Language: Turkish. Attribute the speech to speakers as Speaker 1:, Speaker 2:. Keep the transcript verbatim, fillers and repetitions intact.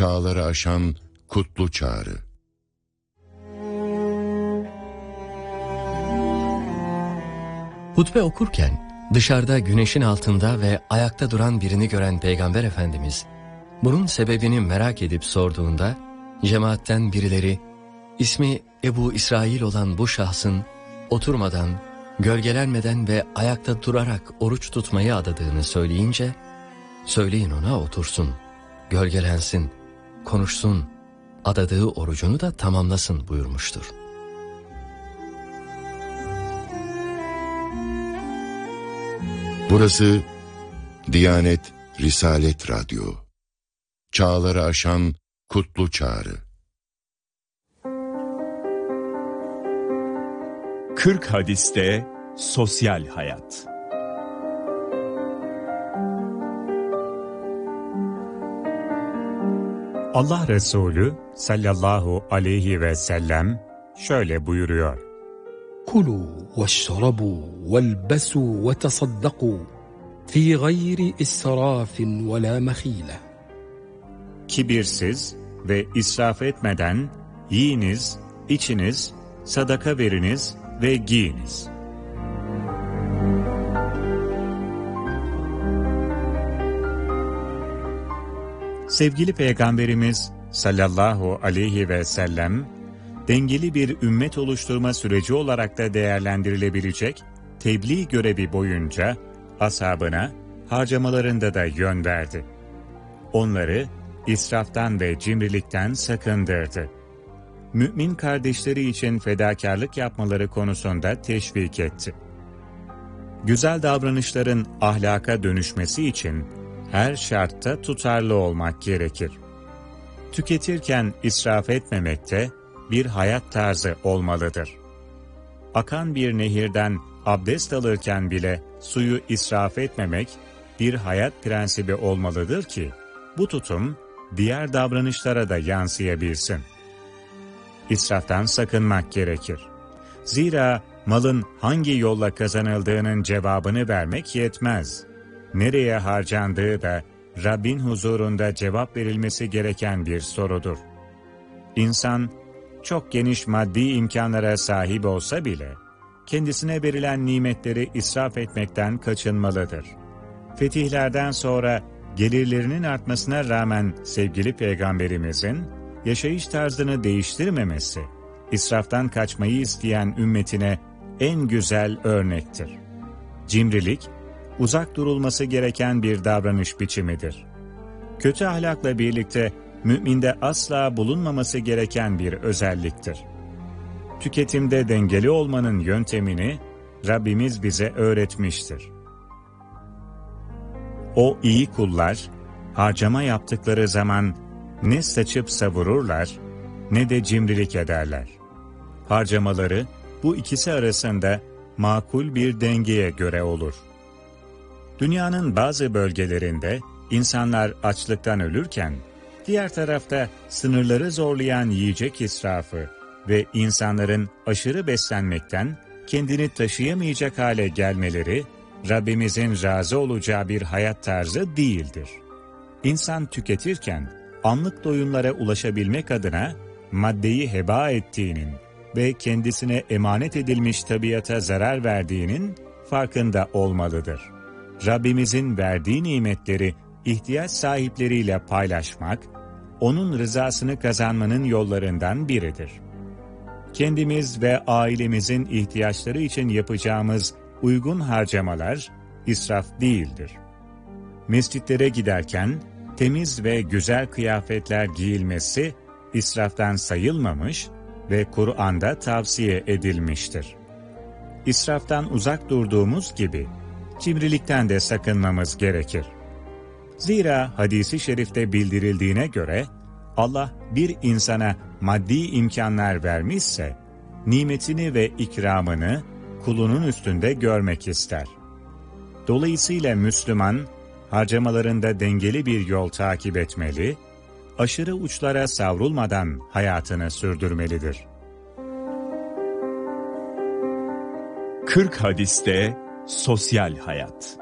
Speaker 1: Çağları aşan kutlu çağrı.
Speaker 2: Hutbe okurken dışarıda güneşin altında ve ayakta duran birini gören Peygamber Efendimiz bunun sebebini merak edip sorduğunda cemaatten birileri ismi Ebu İsrail olan bu şahsın oturmadan, gölgelenmeden ve ayakta durarak oruç tutmayı adadığını söyleyince söyleyin ona otursun, gölgelensin, konuşsun, adadığı orucunu da tamamlasın buyurmuştur.
Speaker 1: Burası Diyanet Risalet Radyo. Çağları aşan kutlu çağrı.
Speaker 3: kırk hadiste sosyal hayat. Allah Resulü sallallahu aleyhi ve sellem şöyle buyuruyor:
Speaker 4: Kulu veşrabu velbesu ve tasaddaku fi gayri israfin ve la mehile.
Speaker 3: Kibirsiz ve israf etmeden yiyiniz, içiniz, sadaka veriniz ve giyiniz. Sevgili Peygamberimiz sallallahu aleyhi ve sellem, dengeli bir ümmet oluşturma süreci olarak da değerlendirilebilecek tebliğ görevi boyunca ashabına harcamalarında da yön verdi. Onları israftan ve cimrilikten sakındırdı. Mümin kardeşleri için fedakarlık yapmaları konusunda teşvik etti. Güzel davranışların ahlaka dönüşmesi için her şartta tutarlı olmak gerekir. Tüketirken israf etmemek de bir hayat tarzı olmalıdır. Akan bir nehirden abdest alırken bile suyu israf etmemek bir hayat prensibi olmalıdır ki bu tutum diğer davranışlara da yansıyabilsin. İsraftan sakınmak gerekir. Zira malın hangi yolla kazanıldığının cevabını vermek yetmez. Nereye harcandığı da Rabbin huzurunda cevap verilmesi gereken bir sorudur. İnsan çok geniş maddi imkanlara sahip olsa bile kendisine verilen nimetleri israf etmekten kaçınmalıdır. Fetihlerden sonra gelirlerinin artmasına rağmen sevgili Peygamberimizin yaşayış tarzını değiştirmemesi, israftan kaçmayı isteyen ümmetine en güzel örnektir. Cimrilik, uzak durulması gereken bir davranış biçimidir. Kötü ahlakla birlikte müminde asla bulunmaması gereken bir özelliktir. Tüketimde dengeli olmanın yöntemini Rabbimiz bize öğretmiştir. O iyi kullar, harcama yaptıkları zaman ne saçıp savururlar, ne de cimrilik ederler. Harcamaları bu ikisi arasında makul bir dengeye göre olur. Dünyanın bazı bölgelerinde insanlar açlıktan ölürken, diğer tarafta sınırları zorlayan yiyecek israfı ve insanların aşırı beslenmekten kendini taşıyamayacak hale gelmeleri, Rabbimizin razı olacağı bir hayat tarzı değildir. İnsan tüketirken, anlık doyumlara ulaşabilmek adına maddeyi heba ettiğinin ve kendisine emanet edilmiş tabiata zarar verdiğinin farkında olmalıdır. Rabbimizin verdiği nimetleri ihtiyaç sahipleriyle paylaşmak, onun rızasını kazanmanın yollarından biridir. Kendimiz ve ailemizin ihtiyaçları için yapacağımız uygun harcamalar israf değildir. Mescitlere giderken temiz ve güzel kıyafetler giyilmesi israftan sayılmamış ve Kur'an'da tavsiye edilmiştir. İsraftan uzak durduğumuz gibi cimrilikten de sakınmamız gerekir. Zira hadisi şerifte bildirildiğine göre Allah bir insana maddi imkanlar vermişse nimetini ve ikramını kulunun üstünde görmek ister. Dolayısıyla Müslüman harcamalarında dengeli bir yol takip etmeli, aşırı uçlara savrulmadan hayatını sürdürmelidir. kırk hadiste sosyal hayat.